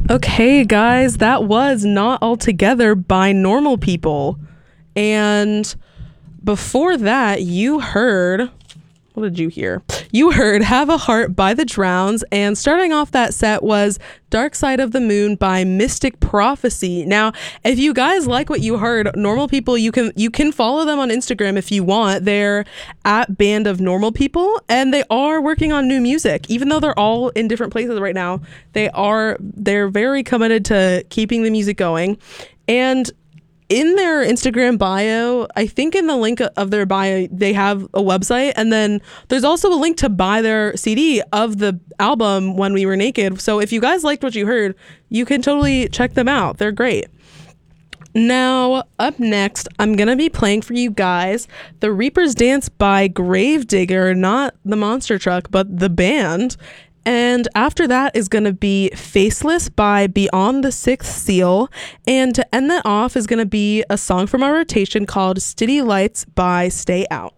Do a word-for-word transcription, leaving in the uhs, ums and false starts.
Okay, guys, that was Not Altogether by Normal People. And before that, you heard. What did you hear? You heard Have a Heart by the Drowns, and starting off that set was Dark Side of the Moon by Mystic Prophecy. Now, if you guys like what you heard, Normal People, you can you can follow them on Instagram if you want. They're at Band of Normal People, and they are working on new music. Even though they're all in different places right now, they are they're very committed to keeping the music going. And in their Instagram bio, I think in the link of their bio, they have a website. And then there's also a link to buy their C D of the album When We Were Naked. So if you guys liked what you heard, you can totally check them out. They're great. Now, up next, I'm going to be playing for you guys The Reaper's Dance by Gravedigger, not the monster truck, but the band. And after that is going to be Faceless by Beyond the Sixth Seal. And to end that off is going to be a song from our rotation called City Lights by Stay Out.